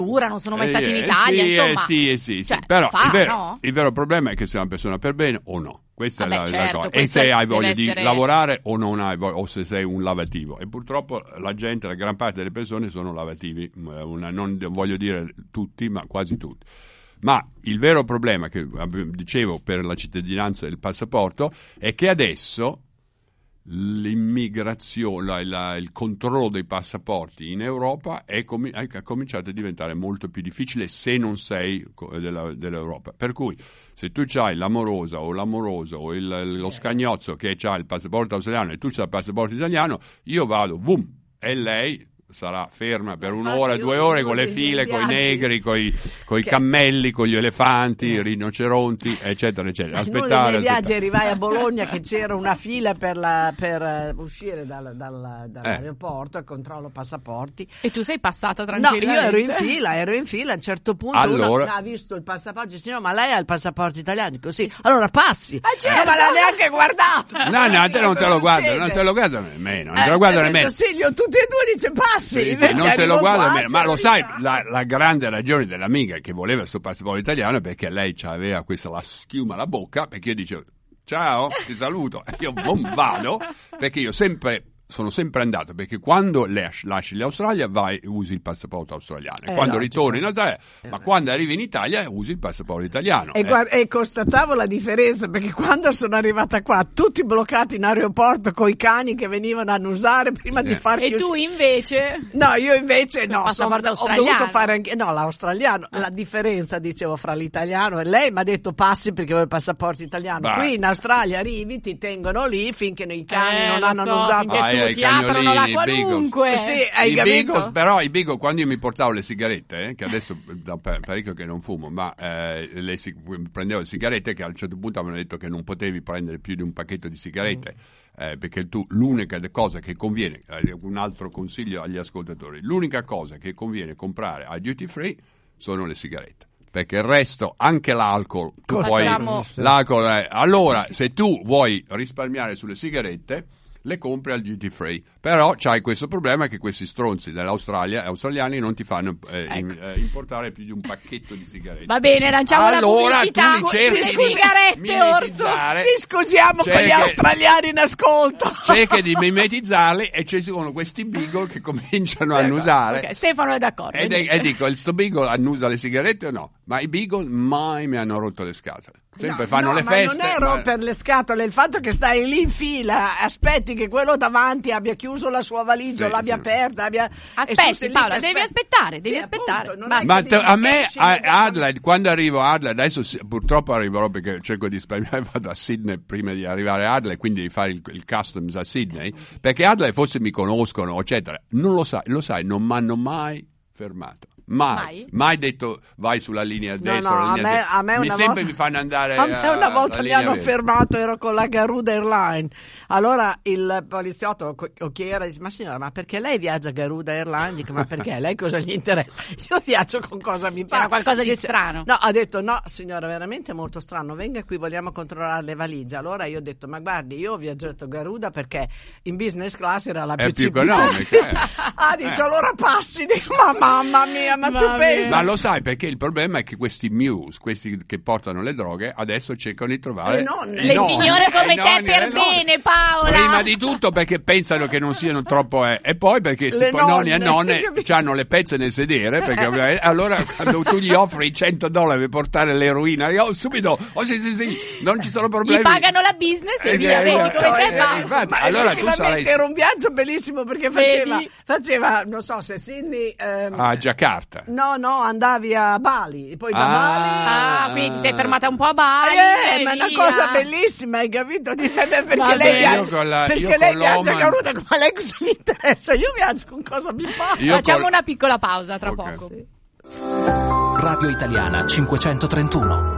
non sono mai stati in Italia, insomma. Sì. Cioè, Però no? il vero problema è che sei una persona per bene o no. Questa è la cosa. E se hai voglia di lavorare o non hai voglia, o se sei un lavativo. E purtroppo la gran parte delle persone sono lavativi, non voglio dire tutti, ma quasi tutti. Ma il vero problema che dicevo per la cittadinanza e il passaporto è che adesso l'immigrazione, il controllo dei passaporti in Europa ha cominciato a diventare molto più difficile se non sei dell'Europa. Per cui se tu c'hai l'amorosa o l'amoroso o lo scagnozzo che c'ha il passaporto australiano e tu c'hai il passaporto italiano, io vado, e lei sarà ferma per un'ora, 2 ore con le file, con i negri, con i cammelli, con gli elefanti, i rinoceronti, eccetera, eccetera. Aspettare. Nei viaggi arrivai a Bologna che c'era una fila per uscire dall'aeroporto al controllo passaporti. E tu sei passata tranquillamente? No, io ero in fila, a un certo punto uno ha visto il passaporto, dice: no, ma lei ha il passaporto italiano? Dico sì, allora passi. Certo. No, ma l'ha neanche guardato. No, te non te lo guardo, non te lo guardo nemmeno, non te lo guardo nemmeno. Sì, tutti e due dice passi. Sì, non te lo guardo, ma lo sai, la grande ragione dell'amiga che voleva il suo passaporto italiano è perché lei aveva la schiuma alla bocca, perché io dicevo ciao, ti saluto, e io non vado, perché io sono sempre andato, perché quando lasci l'Australia usi il passaporto australiano, e quando ritorni in Australia, ma quando arrivi in Italia usi il passaporto italiano. E constatavo la differenza, perché quando sono arrivata qua tutti bloccati in aeroporto coi cani che venivano a annusare prima di farti E tu invece? No, io invece no, ho dovuto fare anche l'australiano. La differenza, dicevo, fra l'italiano e lei mi ha detto passi perché ho il passaporto italiano. Qui in Australia arrivi, ti tengono lì finché i cani non hanno annusato. Ti aprono la qualunque. Hai capito? Beagles, però i Beagles, quando io mi portavo le sigarette, che adesso da parecchio che non fumo, ma prendevo le sigarette, che a un certo punto avevano detto che non potevi prendere più di un pacchetto di sigarette, perché l'unica cosa che conviene, un altro consiglio agli ascoltatori, l'unica cosa che conviene comprare a duty free sono le sigarette. Perché il resto, anche l'alcol, allora se tu vuoi risparmiare sulle sigarette, le compri al duty free, però c'hai questo problema che questi stronzi australiani non ti fanno importare più di un pacchetto di sigarette. Va bene, lanciamo la pubblicità. Tu cerchi sigarette, Orso. Ci scusiamo con gli australiani in ascolto. Cerchi di mimetizzarli e ci sono questi beagle che cominciano a annusare. Okay. Stefano è d'accordo. E dico, il sto beagle annusa le sigarette o no? Ma i beagle mai mi hanno rotto le scatole. Sempre fanno le feste. Ma non è rompere le scatole, il fatto che stai lì in fila, aspetti che quello davanti abbia chiuso la sua valigia, l'abbia aperta, aspetti Paola, devi aspettare. Appunto, ma a me Adelaide, quando arrivo a Adelaide, adesso purtroppo arriverò perché cerco di risparmiare, vado a Sydney prima di arrivare a Adelaide, quindi di fare il customs a Sydney, perché Adelaide forse mi conoscono eccetera, non lo sai, non mi hanno mai fermato. Mai detto vai sulla linea destra, a me sempre mi fanno andare a me una volta mi hanno verde. fermato, ero con la Garuda Airline, allora il poliziotto chiede, dice: ma signora, ma perché lei viaggia Garuda Airline? Dico: ma perché? Lei cosa gli interessa? Io viaggio con cosa mi pare. C'era qualcosa di strano. No, ha detto: no signora, veramente molto strano, venga qui, vogliamo controllare le valigie. Allora io ho detto: ma guardi, io ho viaggiato Garuda perché in business class era la più economica. Dice: allora passi. Dico: ma mamma mia, ma tu pensi? Ma lo sai, perché il problema è che questi mules, questi che portano le droghe, adesso cercano di trovare le signore come te per bene, Paola. Prima di tutto perché pensano che non siano troppo e poi perché nonni e nonne hanno le pezze nel sedere, perché allora quando tu gli offri $100 per portare l'eroina, subito sì, non ci sono problemi. Gli pagano la business e via, vedi come te va. Allora tu sarai... Era un viaggio bellissimo perché faceva non so se Sydney a Jakarta. No, andavi a Bali, poi da Bali. Quindi sei fermata un po' a Bali. Ma è una cosa bellissima, hai capito? Perché lei viaggia Garuda, ma lei cosa gli interessa? Io viaggio con cosa mi fa. Facciamo una piccola pausa tra poco. Sì. Radio Italiana 531.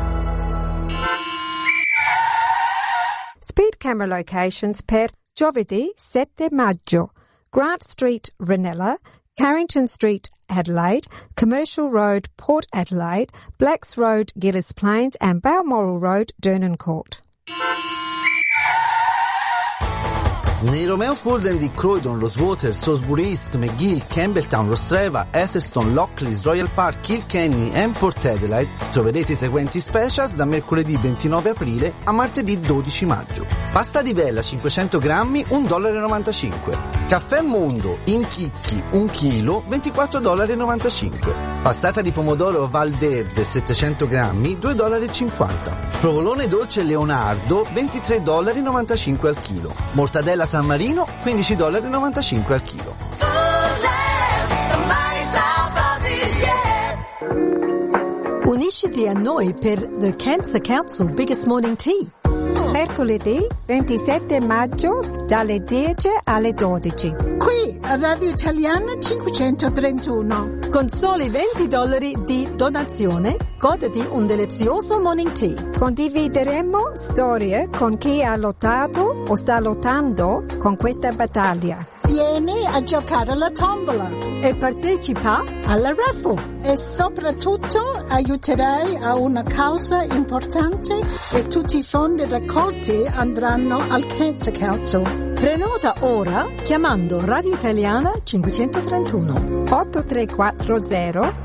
Speed camera locations per giovedì 7 maggio. Grant Street, Ranella, Carrington Street, Adelaide, Commercial Road, Port Adelaide, Blacks Road, Gillis Plains and Balmoral Road, Dernancourt. Nei Romeo Holden di Croydon, Rosewater, Salisbury East, McGill, Campbelltown, Rostreva, Atherstone, Lockleys, Royal Park, Kilkenny e Port Adelaide troverete i seguenti specials da mercoledì 29 aprile a martedì 12 maggio. Pasta di vella 500 grammi, $1,95. Caffè Mondo in chicchi 1 chilo, $24,95. Passata di pomodoro Valverde 700 grammi, $2,50. Provolone dolce Leonardo, $23,95 al chilo. Mortadella San Marino, $15,95 al chilo. Unisciti a noi per The Cancer Council Biggest Morning Tea. Mercoledì 27 maggio dalle 10 alle 12. Qui a Radio Italiana 531. Con soli $20 di donazione, goditi un delizioso morning tea. Condivideremo storie con chi ha lottato o sta lottando con questa battaglia. Vieni a giocare alla tombola E partecipa alla raffle. e soprattutto aiuterai a una causa importante e tutti i fondi raccolti andranno al Cancer Council. Prenota ora chiamando Radio Italiana 531 8340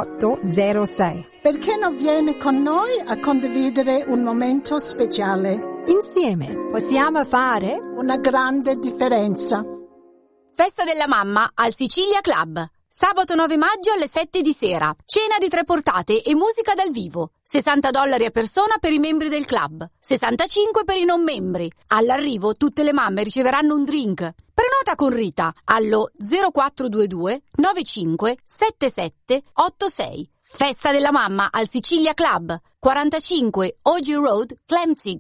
2806. Perché non vieni con noi a condividere un momento speciale? Insieme possiamo fare Una grande differenza. Festa della mamma al Sicilia Club. Sabato 9 maggio alle 7 di sera. Cena di 3 portate e musica dal vivo. $60 a persona per i membri del club. 65 per i non membri. All'arrivo tutte le mamme riceveranno un drink. Prenota con Rita allo 0422 95 77 86. Festa della mamma al Sicilia Club. 45 OG Road, Clemzig.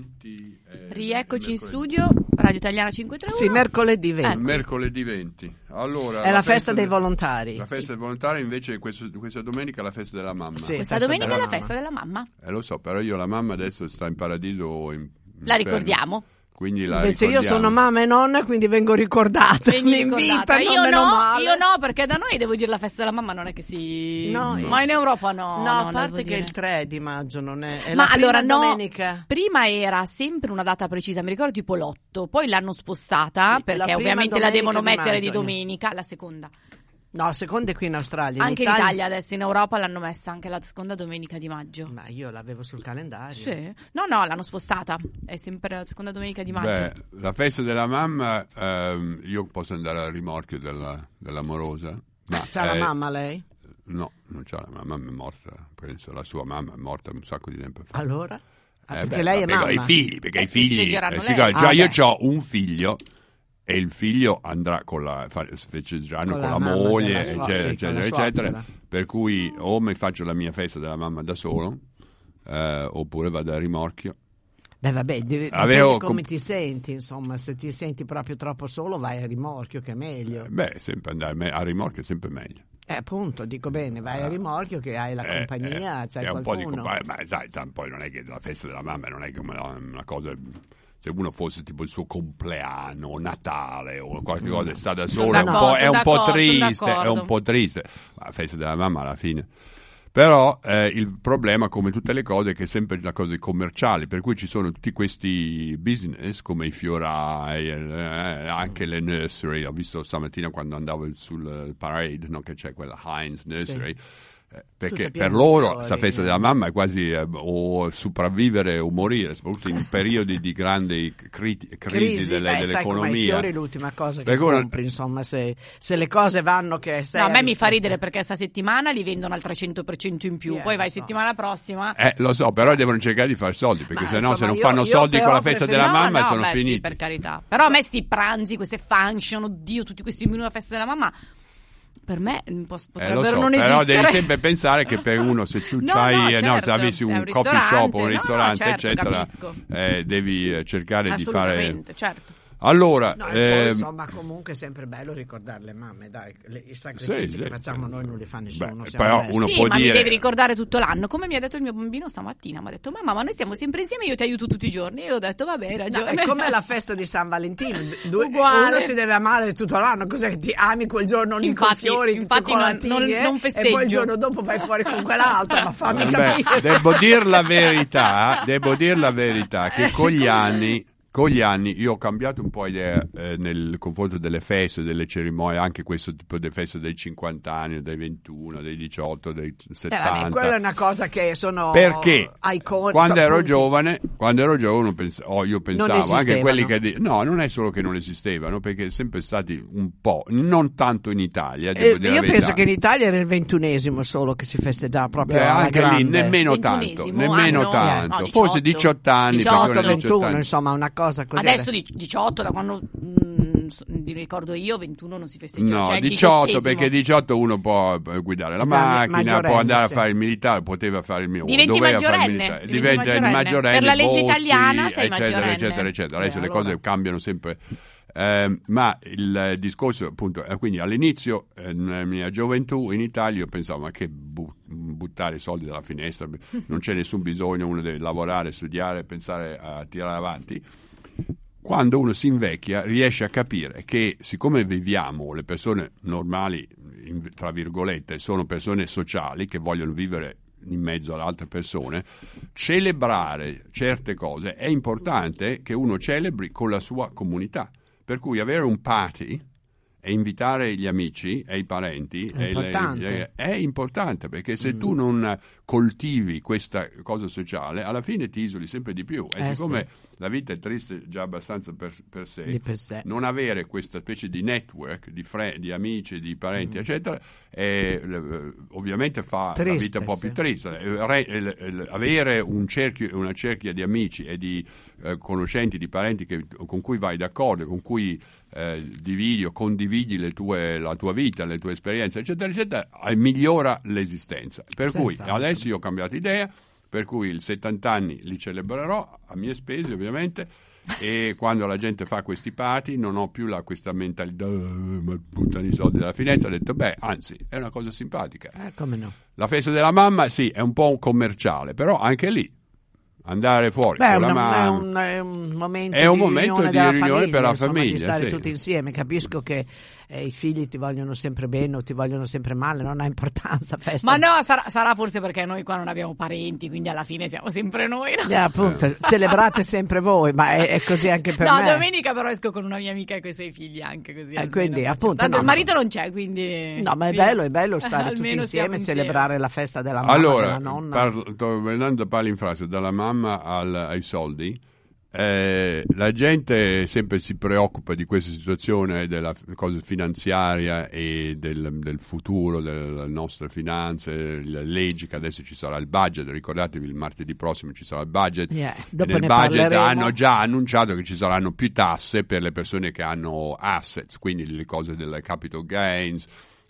Rieccoci in studio, Radio Italiana 531. Sì, mercoledì 20. Mercoledì 20. Allora, È la festa dei volontari. La festa dei volontari invece questa domenica è la festa della mamma. Sì, Questa domenica è la festa della mamma. Lo so, però io la mamma adesso sta in paradiso o in La inferno. ricordiamo. Quindi la Invece io ricordiamo. sono mamma e nonna, quindi vengo ricordata. Vieni Mi ricordata. invitano, meno male. Io no, perché da noi devo dire la festa della mamma non è che si... No. Ma in Europa no. No, a devo parte che dire. il 3 di maggio non è Ma la allora prima no, domenica. prima era sempre una data precisa, mi ricordo tipo l'8, poi l'hanno spostata Sì, perché la prima ovviamente la devono domenica di mettere di maggio. domenica, la seconda. No, la seconda è qui in Australia. Anche in Italia adesso, in Europa l'hanno messa anche la seconda domenica di maggio. Ma io l'avevo sul calendario. Sì. No, l'hanno spostata, è sempre la seconda domenica di maggio. Beh, la festa della mamma, io posso andare al rimorchio dell'amorosa. Ma, C'ha la mamma lei? No, non c'ha la mamma, è morta, penso, la sua mamma è morta un sacco di tempo fa. Allora? Perché lei è vabbè, mamma? I figli, perché i figli... festeggeranno sì, lei. già io beh. ho un figlio e il figlio andrà festeggeranno Con con la la mamma moglie, della eccetera, sì, con la eccetera, eccetera. suocera. Per cui o mi faccio la mia festa della mamma da solo, oppure vado al rimorchio. Beh, vabbè, Avevo dipende come ti senti, insomma, se ti senti proprio troppo solo vai a rimorchio, che è meglio. Beh, sempre andare a rimorchio è sempre meglio. Appunto, dico bene, vai a rimorchio che hai la compagnia, c'hai è un po' di qualcuno. compagnia, ma sai, poi non è che la festa della mamma non è come una cosa... Se uno fosse tipo il suo compleanno, Natale o qualche cosa e sta da solo, è un po' triste, Ma la festa della mamma alla fine. Però il problema, come tutte le cose, è che è sempre una cosa commerciale, per cui ci sono tutti questi business come i fiorai, anche le nursery. Ho visto stamattina quando andavo sul parade, no, che c'è quella Heinz Nursery. Perché per loro questa festa della mamma è quasi o sopravvivere o morire, soprattutto in periodi di grande crisi dell'economia. Sai, come i fiori è l'ultima cosa che compri, insomma, se le cose vanno che No, a me mi fa ridere perché sta settimana li vendono al 300% in più, poi vai settimana prossima. Lo so, però devono cercare di fare soldi, perché se no, se non io fanno soldi con la festa della mamma no, sono beh, finiti. Sì, per carità. Però a me sti pranzi, queste function, oddio, tutti questi menù della festa della mamma, per me potrebbero non però esistere. devi sempre pensare che per uno, se tu c'hai, se avessi un coffee shop o un ristorante, eccetera, devi cercare di fare... Certo. Allora, poi, insomma, comunque è sempre bello ricordare le mamme, dai, i sacrifici che facciamo noi non li fa nessuno. Però uno sì, può ma dire... mi devi ricordare tutto l'anno, come mi ha detto il mio bambino stamattina, mi ha detto mamma, ma noi stiamo sempre insieme, io ti aiuto tutti i giorni, e io ho detto vabbè, hai ragione. No, è come la festa di San Valentino, Uguale. uno si deve amare tutto l'anno, cos'è che ti ami quel giorno lì con fiori, cioccolatini, non e poi il giorno dopo vai fuori con quell'altro, ma fammi capire. Devo dir la verità che con gli anni con gli anni io ho cambiato un po' idea nel confronto delle feste, delle cerimonie, anche questo tipo di feste dei 50 anni, dei 21, dei 18, dei 70. Quella è una cosa che sono perché iconici. Quando ero giovane io pensavo anche quelli che non è solo che non esistevano, perché sempre stati un po', non tanto in Italia, io penso che in Italia era il 21esimo solo che si festeggiava proprio anche grande. Lì nemmeno tanto, tanto. 18, forse 18 anni, 18, 21, insomma una cosa così. Adesso 18, da quando mi ricordo io, 21 non si festeggia. No, cioè 18, perché 18 uno può guidare la macchina, può andare a fare il militare, poteva fare il diventi maggiorenne, diventa il maggiorenne, per la legge voti, italiana sei eccetera, maggiorenne, eccetera. Adesso le cose cambiano sempre. Ma il discorso appunto, quindi all'inizio nella mia gioventù in Italia io pensavo ma che buttare i soldi dalla finestra, non c'è nessun bisogno, uno deve lavorare, studiare, pensare a tirare avanti. Quando uno si invecchia riesce a capire che siccome viviamo, le persone normali tra virgolette sono persone sociali che vogliono vivere in mezzo ad altre persone, celebrare certe cose è importante che uno celebri con la sua comunità. Per cui avere un party e invitare gli amici e i parenti è importante, perché se tu non coltivi questa cosa sociale, alla fine ti isoli sempre di più. E siccome la vita è triste già abbastanza per sé, non avere questa specie di network di amici, di parenti, eccetera, ovviamente fa la vita un po' più triste. Avere una cerchia di amici e di conoscenti, di parenti con cui vai d'accordo, con cui condividi la tua vita, le tue esperienze, eccetera, eccetera, migliora l'esistenza. Per cui adesso io ho cambiato idea, per cui i 70 anni li celebrerò a mie spese ovviamente, e quando la gente fa questi party non ho più questa mentalità ma buttano i soldi dalla finestra. Ho detto anzi è una cosa simpatica. Come no? La festa della mamma sì, è un po' commerciale, però anche lì andare fuori con la mamma è un momento di riunione per la famiglia, di stare tutti insieme. Capisco che i figli ti vogliono sempre bene o ti vogliono sempre male, non ha importanza festa. Ma no, sarà forse perché noi qua non abbiamo parenti, quindi alla fine siamo sempre noi, no? Appunto, celebrate sempre voi, ma è così anche per me. No, domenica però esco con una mia amica e con i suoi figli anche così. Quindi appunto tanto il marito non c'è, quindi no, ma è bello stare tutti insieme e celebrare la festa della mamma, allora, della nonna. Tornando a parli in frase dalla mamma ai soldi, la gente sempre si preoccupa di questa situazione della cosa finanziaria e del futuro delle nostre finanze, le leggi, che adesso ci sarà il budget, ricordatevi il martedì prossimo ci sarà il budget, e nel budget hanno già annunciato che ci saranno più tasse per le persone che hanno assets, quindi le cose del capital gains,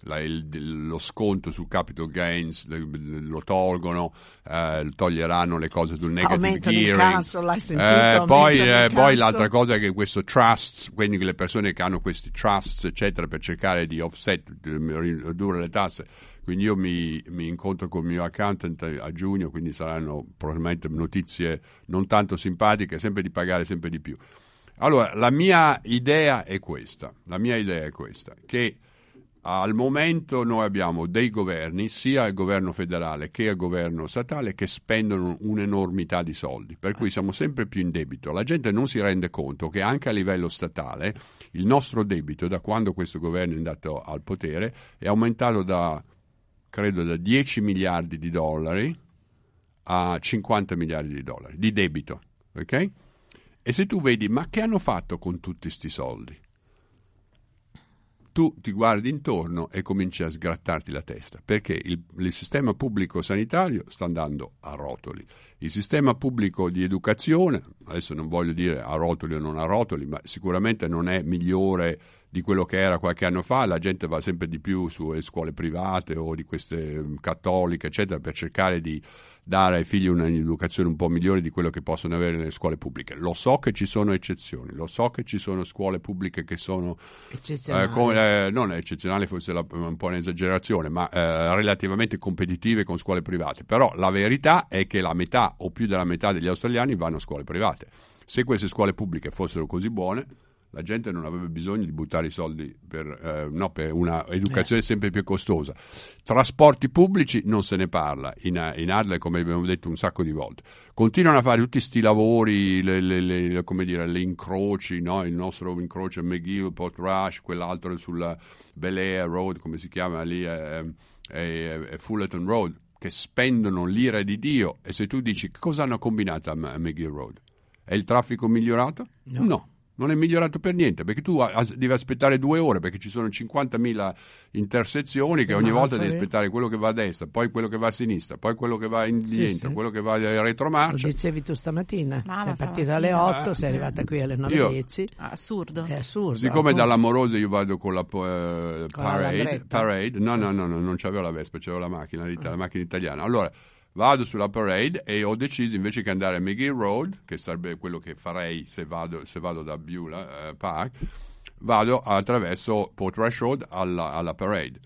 lo sconto sul capital gains lo tolgono, toglieranno le cose sul negative gearing, poi l'altra cosa è che questo trust, quindi le persone che hanno questi trusts eccetera per cercare di offset, di ridurre le tasse, quindi io mi incontro con il mio accountant a giugno, quindi saranno probabilmente notizie non tanto simpatiche, sempre di pagare sempre di più. Allora la mia idea è questa, che al momento noi abbiamo dei governi, sia il governo federale che il governo statale, che spendono un'enormità di soldi, per cui siamo sempre più in debito. La gente non si rende conto che anche a livello statale il nostro debito, da quando questo governo è andato al potere, è aumentato da 10 miliardi di dollari a 50 miliardi di dollari di debito, ok? E se tu vedi, ma che hanno fatto con tutti sti soldi? Tu ti guardi intorno e cominci a sgrattarti la testa, perché il sistema pubblico sanitario sta andando a rotoli, il sistema pubblico di educazione, adesso non voglio dire a rotoli o non a rotoli, ma sicuramente non è migliore di quello che era qualche anno fa, la gente va sempre di più sulle scuole private o di queste cattoliche, eccetera, per cercare di dare ai figli un'educazione un po' migliore di quello che possono avere nelle scuole pubbliche. Lo so che ci sono eccezioni, lo so che ci sono scuole pubbliche che sono non eccezionali, forse un po' un'esagerazione, ma relativamente competitive con scuole private, però la verità è che la metà o più della metà degli australiani vanno a scuole private. Se queste scuole pubbliche fossero così buone, la gente non avrebbe bisogno di buttare i soldi per una educazione sempre più costosa. Trasporti pubblici non se ne parla in Adelaide, come abbiamo detto un sacco di volte. Continuano a fare tutti sti lavori, le incroci, no? Il nostro incrocio McGill, Portrush, quell'altro sulla Bel Air Road, come si chiama lì, Fullerton Road, che spendono l'ira di Dio. E se tu dici cosa hanno combinato a McGill Road? È il traffico migliorato? No. Non è migliorato per niente, perché tu devi aspettare 2 ore, perché ci sono 50.000 intersezioni che ogni volta devi aspettare quello che va a destra, poi quello che va a sinistra, poi quello che va indietro, quello che va in retromarcia. Lo dicevi tu stamattina, sei partita alle 8, sei arrivata qui alle 9:10. Assurdo. È assurdo. Siccome dall'Amorosa io vado con la Parade, no, non c'avevo la Vespa, c'avevo la macchina italiana. Allora, vado sulla Parade e ho deciso, invece che andare a McGill Road, che sarebbe quello che farei se vado da Beulah Park, vado attraverso Portrush Road alla Parade,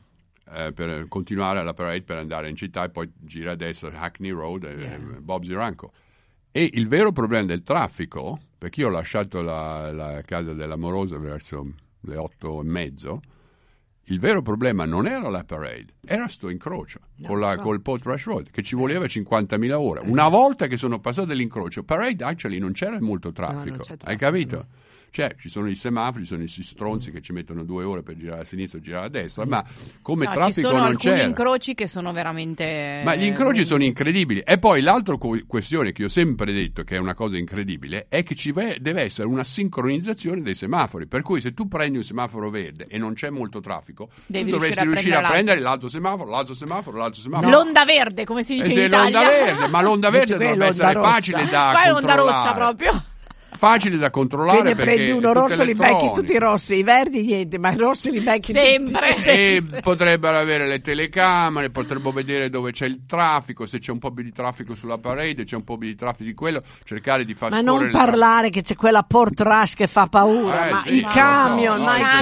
per continuare alla Parade per andare in città, e poi gira a destra Hackney Road e Bob's Ranco. E il vero problema del traffico, perché io ho lasciato la casa dell'Amorosa verso le 8:30, il vero problema non era la Parade, era sto incrocio col Portrush Road, che ci voleva 50.000 ore. Una volta che sono passato l'incrocio, Parade actually non c'era molto traffico, hai capito? No. Cioè, ci sono i semafori, ci sono i stronzi che ci mettono 2 ore per girare a sinistra o girare a destra, ma come traffico non c'era. Ci sono alcuni incroci che sono veramente... Ma gli incroci sono incredibili. E poi l'altra questione che io ho sempre detto, che è una cosa incredibile, è che deve essere una sincronizzazione dei semafori. Per cui se tu prendi un semaforo verde e non c'è molto traffico, tu dovresti riuscire a prendere l'altro semaforo. L'onda verde, come si dice in Italia. L'onda verde, ma l'onda verde dovrebbe essere facile da controllare. Poi l'onda rossa proprio. Facile da controllare. Quindi prendi uno rosso, li becchi tutti i rossi, i verdi niente, ma i rossi li becchi sempre. E potrebbero avere le telecamere, potrebbero vedere dove c'è il traffico, se c'è un po' più di traffico sulla Parade, c'è un po' più di traffico di quello, cercare di far scorrere. Ma non parlare che c'è quella Portrush che fa paura, i camion,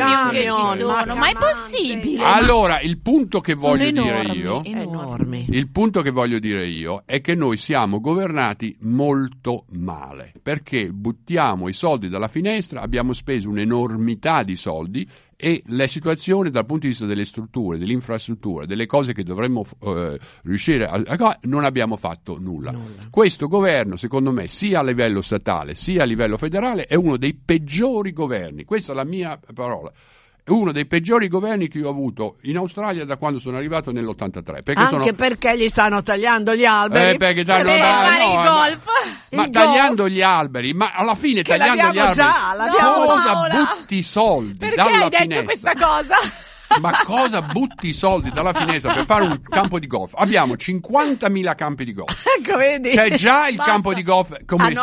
ma è possibile? Allora, il punto che voglio dire io, enormi. Il punto che voglio dire io è che noi siamo governati molto male, perché buttiamo i soldi dalla finestra, abbiamo speso un'enormità di soldi e la situazione dal punto di vista delle strutture, delle infrastrutture, delle cose che dovremmo riuscire a non abbiamo fatto nulla. Questo governo, secondo me, sia a livello statale sia a livello federale, è uno dei peggiori governi. Questa è la mia parola. Uno dei peggiori governi che io ho avuto in Australia da quando sono arrivato nell'83. Perché gli stanno tagliando gli alberi? Per fare il golf. Ma tagliando gli alberi, ma alla fine che tagliando gli alberi, cosa butti i soldi perché dalla hai detto finestra? Questa cosa? Ma cosa butti i soldi dalla finestra per fare un campo di golf? Abbiamo 50.000 campi di golf. Ecco, vedi? C'è già il campo di golf.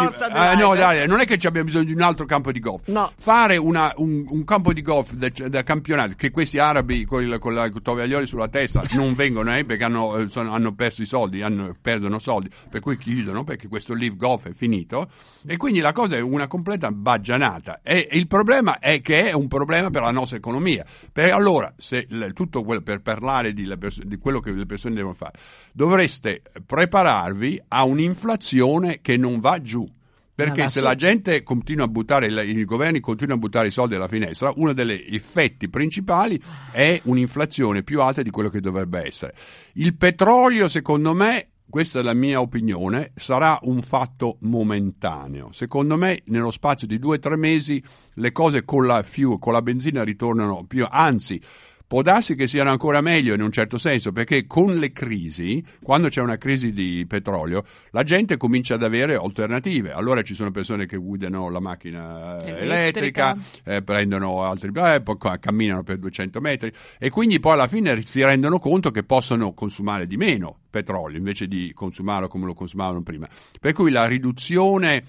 No, dai, non è che abbiamo bisogno di un altro campo di golf. No. Fare un campo di golf da campionato, che questi arabi con la tovaglioli sulla testa non vengono, perché hanno perso i soldi, perdono soldi, per cui chiudono, perché questo Live Golf è finito. E quindi la cosa è una completa baggianata. E il problema è che è un problema per la nostra economia. Allora, se tutto quello, per parlare di quello che le persone devono fare, dovreste prepararvi a un'inflazione che non va giù. Perché se la gente continua a buttare, i governi continuano a buttare i soldi alla finestra, uno degli effetti principali è un'inflazione più alta di quello che dovrebbe essere. Il petrolio, secondo me, questa è la mia opinione, sarà un fatto momentaneo. Secondo me, nello spazio di 2 o 3 mesi, le cose con la benzina ritornano più, anzi, può darsi che siano ancora meglio in un certo senso, perché con le crisi, quando c'è una crisi di petrolio, la gente comincia ad avere alternative. Allora ci sono persone che guidano la macchina elettrica, prendono altri, poi camminano per 200 metri e quindi poi alla fine si rendono conto che possono consumare di meno petrolio invece di consumarlo come lo consumavano prima. Per cui la riduzione,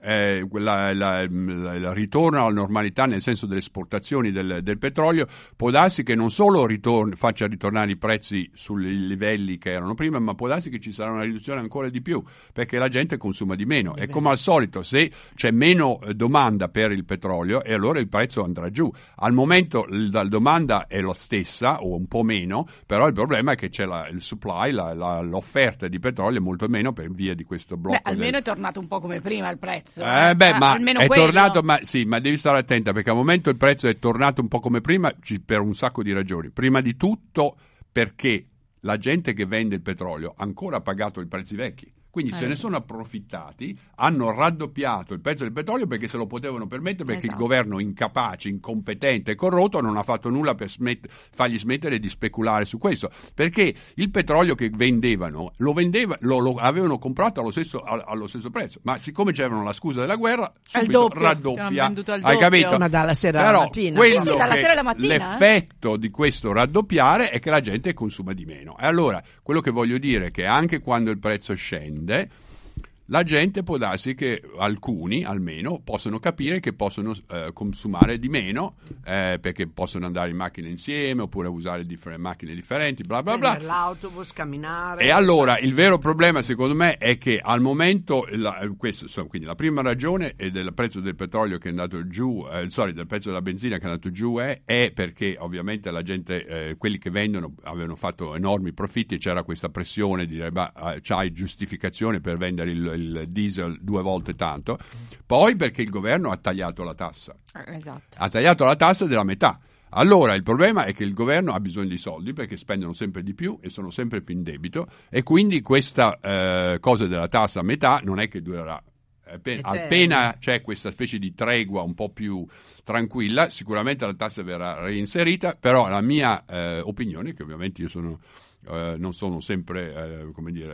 il ritorno alla normalità nel senso delle esportazioni del petrolio può darsi che non solo faccia ritornare i prezzi sui livelli che erano prima, ma può darsi che ci sarà una riduzione ancora di più, perché la gente consuma di meno. E come al solito, se c'è meno domanda per il petrolio, e allora il prezzo andrà giù. Al momento la domanda è la stessa o un po' meno, però il problema è che c'è il supply, l'offerta di petrolio è molto meno per via di questo blocco. Almeno è tornato un po' come prima il prezzo. prezzo. Ma almeno è quello. tornato, ma devi stare attenta, perché al momento il prezzo è tornato un po' come prima per un sacco di ragioni. Prima di tutto perché la gente che vende il petrolio ha ancora pagato i prezzi vecchi. Quindi se ne sono approfittati, hanno raddoppiato il prezzo del petrolio perché se lo potevano permettere, perché il governo incapace, incompetente e corrotto non ha fatto nulla per fargli smettere di speculare su questo. Perché il petrolio che vendevano, lo avevano comprato allo stesso prezzo, ma siccome c'erano la scusa della guerra, subito raddoppia. Hai capito? Ma dalla sera alla mattina. Dalla sera alla mattina. L'effetto di questo raddoppiare è che la gente consuma di meno. E allora, quello che voglio dire è che anche quando il prezzo scende, la gente può darsi che alcuni almeno possono capire che possono consumare di meno perché possono andare in macchina insieme oppure usare macchine differenti, bla bla bla, l'autobus, camminare. E allora il vero problema secondo me è che al momento quindi la prima ragione è del prezzo del petrolio che è andato giù, del prezzo della benzina che è andato giù è perché ovviamente la gente, quelli che vendono avevano fatto enormi profitti e c'era questa pressione di dire c'hai giustificazione per vendere il diesel 2 volte tanto, poi perché il governo ha tagliato la tassa. Esatto. Ha tagliato la tassa della metà. Allora il problema è che il governo ha bisogno di soldi perché spendono sempre di più e sono sempre più in debito e quindi questa cosa della tassa a metà non è che durerà. Appena c'è questa specie di tregua un po' più tranquilla, sicuramente la tassa verrà reinserita, però la mia opinione, che ovviamente io non sono sempre,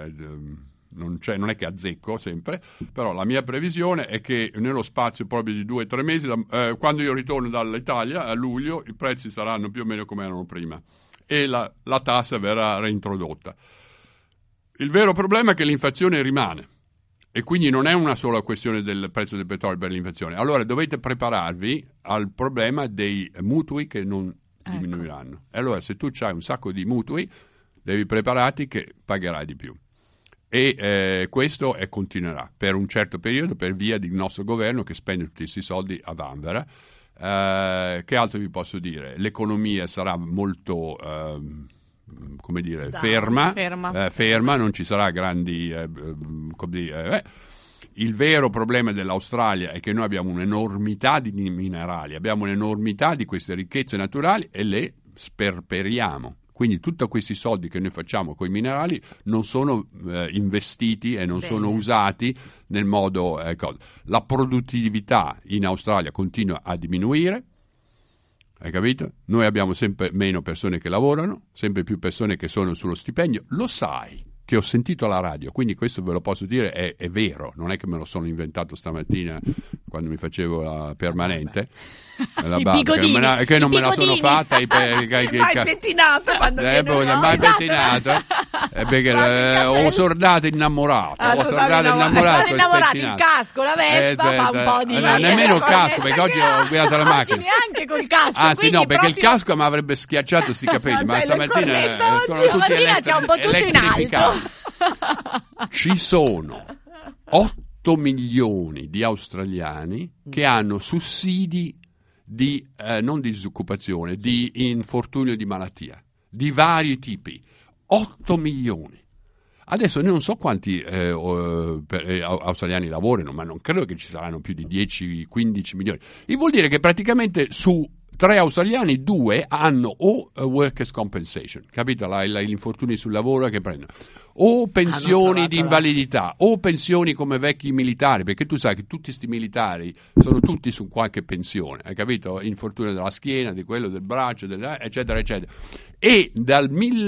non è che azzecco sempre, però la mia previsione è che nello spazio proprio di 2 o 3 mesi, quando io ritorno dall'Italia a luglio, i prezzi saranno più o meno come erano prima e la tassa verrà reintrodotta. Il vero problema è che l'inflazione rimane e quindi non è una sola questione del prezzo del petrolio per l'inflazione. Allora dovete prepararvi al problema dei mutui che non diminuiranno. E allora se tu hai un sacco di mutui devi prepararti che pagherai di più. E questo continuerà per un certo periodo per via del nostro governo che spende tutti questi soldi a vanvera. Che altro vi posso dire? L'economia sarà molto ferma, non ci sarà grandi il vero problema dell'Australia è che noi abbiamo un'enormità di minerali, abbiamo un'enormità di queste ricchezze naturali e le sperperiamo. Quindi tutti questi soldi che noi facciamo con i minerali non sono investiti e non sono usati nel modo... La produttività in Australia continua a diminuire, hai capito? Noi abbiamo sempre meno persone che lavorano, sempre più persone che sono sullo stipendio. Lo sai che ho sentito alla radio, quindi questo ve lo posso dire, è vero, non è che me lo sono inventato stamattina quando mi facevo la permanente. La barba, che non me la sono fatta mai pettinato quando mai pettinato perché ho sordato innamorato il casco, la Vespa fa un po' di nemmeno il casco perché oggi ho guidato la macchina neanche col casco, anzi no, perché il casco mi avrebbe schiacciato sti capelli, ma stamattina sono tutti elettrificati. Ci sono 8 milioni di australiani che hanno sussidi di non di disoccupazione, di infortunio di malattia, di vari tipi. 8 milioni. Adesso io non so quanti australiani lavorano, ma non credo che ci saranno più di 10-15 milioni. Il vuol dire che praticamente su 3 australiani 2 hanno o workers' compensation, capito? Gli infortuni sul lavoro che prendono, o pensioni di invalidità, o pensioni come vecchi militari, perché tu sai che tutti questi militari sono tutti su qualche pensione, hai capito? Infortunio della schiena, di quello del braccio, eccetera, eccetera. E dal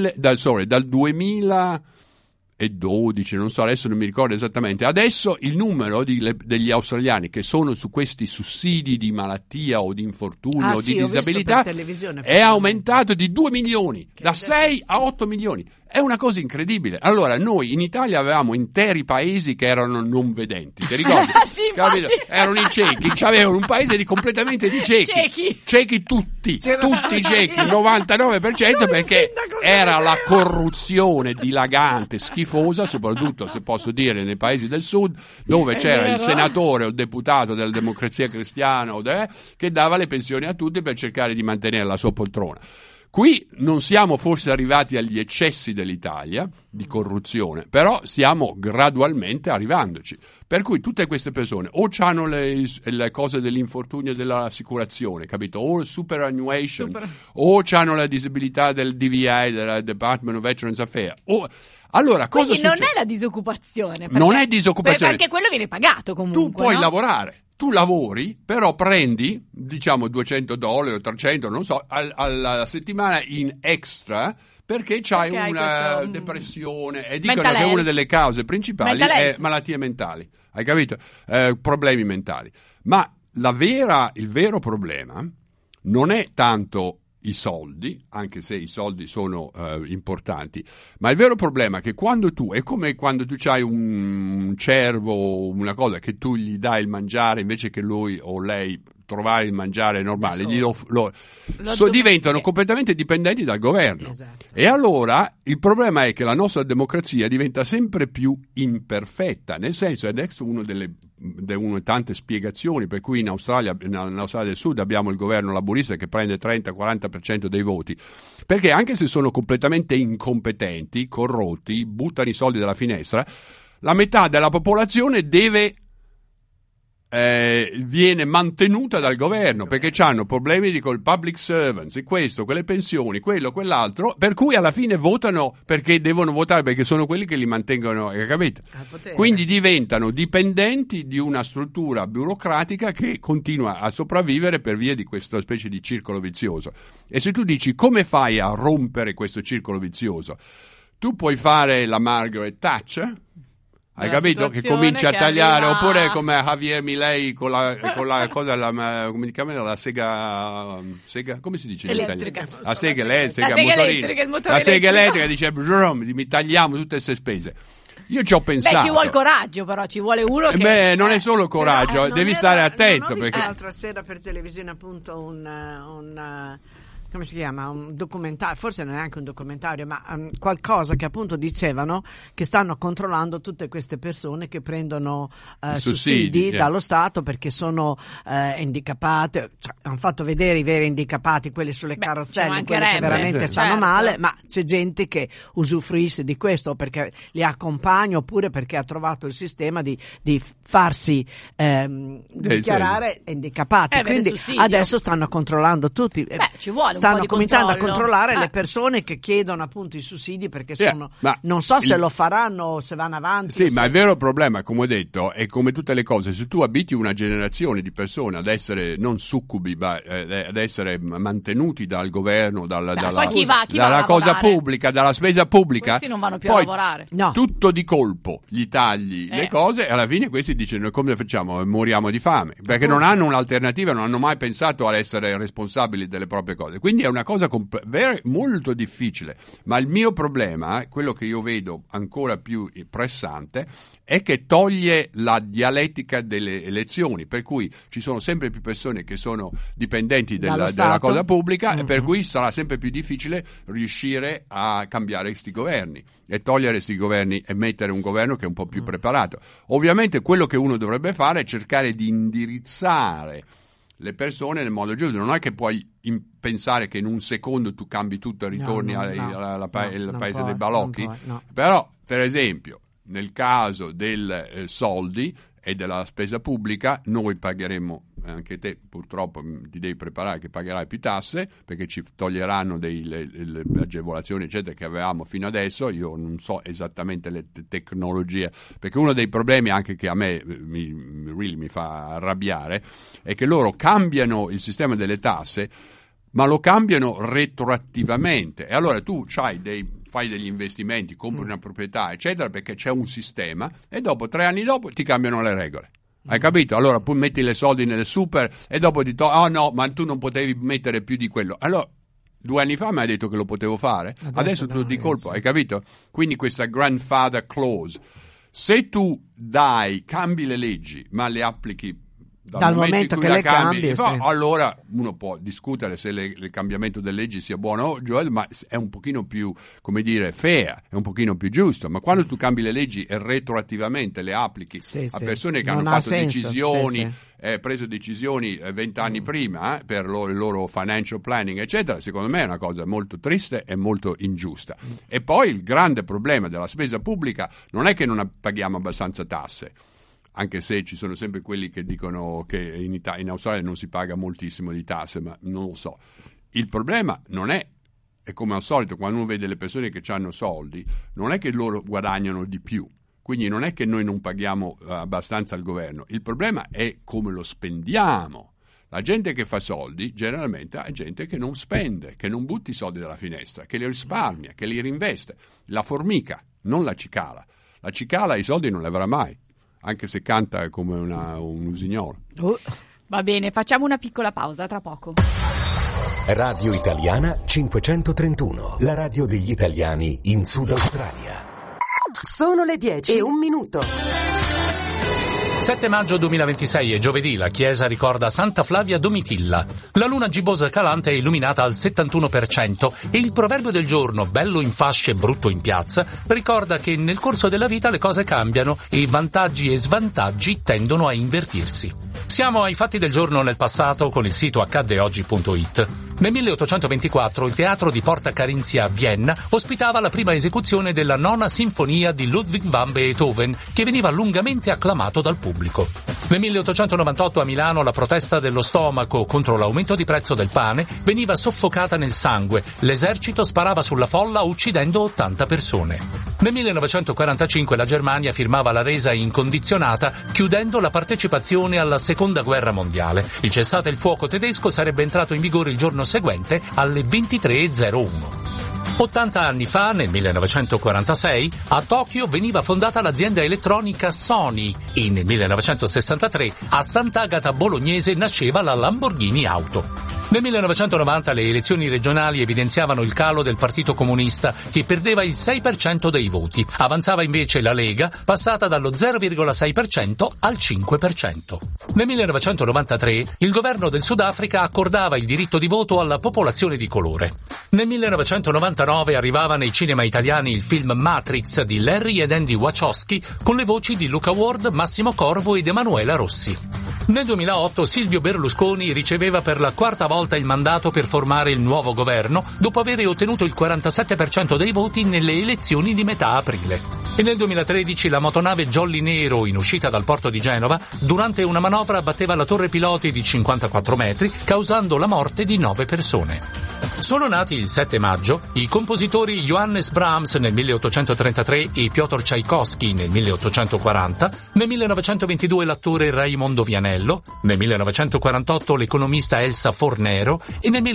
2012, non so, adesso non mi ricordo esattamente, adesso il numero degli australiani che sono su questi sussidi di malattia o di infortunio o di disabilità è aumentato di 2 milioni, da 6 a 8 milioni. È una cosa incredibile. Allora, noi in Italia avevamo interi paesi che erano non vedenti, ti ricordi? Sì, erano i cechi, avevano un paese completamente di cechi. Cechi tutti cechi, il 99%, perché era la corruzione dilagante, schifosa, soprattutto, se posso dire, nei paesi del sud, dove c'era il senatore o il deputato della Democrazia Cristiana che dava le pensioni a tutti per cercare di mantenere la sua poltrona. Qui non siamo forse arrivati agli eccessi dell'Italia di corruzione, però stiamo gradualmente arrivandoci. Per cui tutte queste persone o hanno le cose dell'infortunio dell'assicurazione, capito? O il superannuation, o hanno la disabilità del DVA, del Department of Veterans Affairs. Allora, cosa quindi succede? non è la disoccupazione. Perché, non è disoccupazione. Perché quello viene pagato comunque. Tu puoi no? lavorare. Tu lavori, però prendi, diciamo, $200 o 300, non so, alla settimana in extra perché c'hai una depressione e dicono che una delle cause principali è malattie mentali. Hai capito? Problemi mentali. Ma il vero problema non è tanto i soldi, anche se i soldi sono importanti, ma il vero problema è che è come quando tu c'hai un cervo, una cosa che tu gli dai il mangiare invece che lui o lei trovare il mangiare normale, diventano completamente dipendenti dal governo. Esatto. E allora il problema è che la nostra democrazia diventa sempre più imperfetta, nel senso, ed è una delle tante spiegazioni per cui in Australia del Sud abbiamo il governo laburista che prende 30-40% dei voti, perché anche se sono completamente incompetenti, corrotti, buttano i soldi dalla finestra, la metà della popolazione viene mantenuta dal governo perché hanno problemi con il public servants, questo, quelle pensioni, quello, quell'altro, per cui alla fine votano perché devono votare, perché sono quelli che li mantengono, capito? Quindi diventano dipendenti di una struttura burocratica che continua a sopravvivere per via di questa specie di circolo vizioso. E se tu dici come fai a rompere questo circolo vizioso, tu puoi fare la Margaret Thatcher. Hai capito? Che comincia a tagliare, oppure come Javier Milei con la cosa, come si chiama? La sega, come si dice in italiano? La sega elettrica, la sega elettrica dice, mi tagliamo tutte queste spese. Io ci ho pensato. Ci vuole coraggio, però ci vuole uno che... non è solo coraggio, devi stare attento. Non ho visto perché l'altra sera per televisione appunto un come si chiama? Un documentario, forse non è neanche un documentario, ma qualcosa che appunto dicevano che stanno controllando tutte queste persone che prendono sussidi dallo Stato perché sono handicapate, cioè, hanno fatto vedere i veri handicapati, quelli sulle carrozzelle, quelli che veramente stanno male, ma c'è gente che usufruisce di questo perché li accompagna oppure perché ha trovato il sistema di farsi dichiarare handicapati, quindi adesso stanno controllando tutti. Ci vuole stanno cominciando a controllare le persone che chiedono appunto i sussidi perché non so se lo faranno o se vanno avanti. Sì, ma il vero problema, come ho detto, è come tutte le cose, se tu abiti una generazione di persone ad essere non succubi, ma ad essere mantenuti dal governo, dalla cosa pubblica, dalla spesa pubblica, questi non vanno più a lavorare. Tutto di colpo, gli tagli, le cose, e alla fine questi dicono come facciamo? Moriamo di fame, perché non hanno un'alternativa, non hanno mai pensato ad essere responsabili delle proprie cose. Quindi è una cosa molto difficile, ma il mio problema, quello che io vedo ancora più pressante, è che toglie la dialettica delle elezioni, per cui ci sono sempre più persone che sono dipendenti della cosa pubblica, e per cui sarà sempre più difficile riuscire a cambiare questi governi e togliere questi governi e mettere un governo che è un po' più preparato. Ovviamente quello che uno dovrebbe fare è cercare di indirizzare le persone nel modo giusto, non è che puoi pensare che in un secondo tu cambi tutto e ritorni al paese dei balocchi, però per esempio nel caso del soldi e della spesa pubblica noi pagheremo, anche te purtroppo ti devi preparare che pagherai più tasse perché ci toglieranno le agevolazioni eccetera che avevamo fino adesso. Io non so esattamente le tecnologie, perché uno dei problemi anche che a me mi fa arrabbiare è che loro cambiano il sistema delle tasse ma lo cambiano retroattivamente, e allora tu fai degli investimenti, compri una proprietà eccetera perché c'è un sistema e dopo 3 anni dopo ti cambiano le regole. Hai capito? Allora poi metti le soldi nelle super e dopo ti no, ma tu non potevi mettere più di quello. Allora 2 anni fa mi hai detto che lo potevo fare, adesso tu di colpo, hai capito? Quindi questa grandfather clause, se tu cambi le leggi ma le applichi dal momento che le cambi, sì. Allora uno può discutere se il cambiamento delle leggi sia buono o giusto, ma è un pochino più, come dire, fair, è un pochino più giusto. Ma quando tu cambi le leggi e retroattivamente le applichi a persone che hanno fatto decisioni, preso decisioni 20 anni prima per il loro financial planning, eccetera, secondo me è una cosa molto triste e molto ingiusta. E poi il grande problema della spesa pubblica non è che non paghiamo abbastanza tasse, anche se ci sono sempre quelli che dicono che in Australia non si paga moltissimo di tasse, ma non lo so. Il problema non è come al solito, quando uno vede le persone che hanno soldi, non è che loro guadagnano di più, quindi non è che noi non paghiamo abbastanza al governo, il problema è come lo spendiamo. La gente che fa soldi generalmente è gente che non spende, che non butta i soldi dalla finestra, che li risparmia, che li reinveste. La formica, non la cicala. La cicala i soldi non li avrà mai, anche se canta come un usignolo. Va bene, facciamo una piccola pausa, tra poco. Radio Italiana 531, la radio degli italiani in Sud Australia. Sono le 10:01. 7 maggio 2026 è giovedì, la chiesa ricorda Santa Flavia Domitilla. La luna gibbosa calante è illuminata al 71% e il proverbio del giorno, bello in fasce e brutto in piazza, ricorda che nel corso della vita le cose cambiano e vantaggi e svantaggi tendono a invertirsi. Siamo ai fatti del giorno nel passato con il sito accaddeoggi.it. Nel 1824 il teatro di Porta Carinzia a Vienna ospitava la prima esecuzione della nona sinfonia di Ludwig van Beethoven, che veniva lungamente acclamato dal pubblico. Nel 1898 a Milano la protesta dello stomaco contro l'aumento di prezzo del pane veniva soffocata nel sangue. L'esercito sparava sulla folla uccidendo 80 persone. Nel 1945 la Germania firmava la resa incondizionata chiudendo la partecipazione alla Seconda Guerra Mondiale. Il cessate il fuoco tedesco sarebbe entrato in vigore il giorno seguente alle 23:01. 80 anni fa, nel 1946, a Tokyo veniva fondata l'azienda elettronica Sony e nel 1963 a Sant'Agata Bolognese nasceva la Lamborghini Auto. Nel 1990 le elezioni regionali evidenziavano il calo del Partito Comunista, che perdeva il 6% dei voti. Avanzava invece la Lega, passata dallo 0,6% al 5%. Nel 1993 il governo del Sudafrica accordava il diritto di voto alla popolazione di colore. Nel 1999 arrivava nei cinema italiani il film Matrix di Larry ed Andy Wachowski con le voci di Luca Ward, Massimo Corvo ed Emanuela Rossi. Nel 2008 Silvio Berlusconi riceveva per la quarta volta il mandato per formare il nuovo governo dopo aver ottenuto il 47% dei voti nelle elezioni di metà aprile. E nel 2013 la motonave Jolly Nero, in uscita dal porto di Genova, durante una manovra batteva la torre piloti di 54 metri, causando la morte di 9 persone. Sono nati il 7 maggio i compositori Johannes Brahms nel 1833 e Piotr Tchaikovsky nel 1840, nel 1922 l'attore Raimondo Vianello, nel 1948 l'economista Elsa Fornero e nel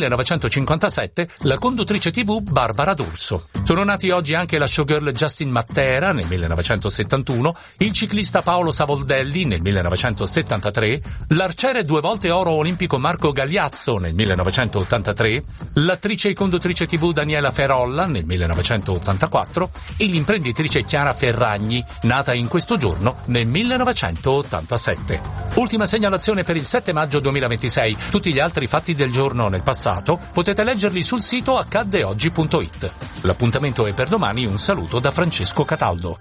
1957 la conduttrice TV Barbara D'Urso. Sono nati oggi anche la showgirl Justin Matera nel 1971, il ciclista Paolo Savoldelli nel 1973, l'arciere 2 volte oro olimpico Marco Gagliazzo nel 1983, l'attrice e conduttrice TV Daniela Ferolla nel 1984 e l'imprenditrice Chiara Ferragni, nata in questo giorno nel 1987. Ultima segnalazione per il 7 maggio 2026. Tutti gli altri fatti del giorno nel passato potete leggerli sul sito accaddeoggi.it. L'appuntamento è per domani. Un saluto da Francesco Cataldo.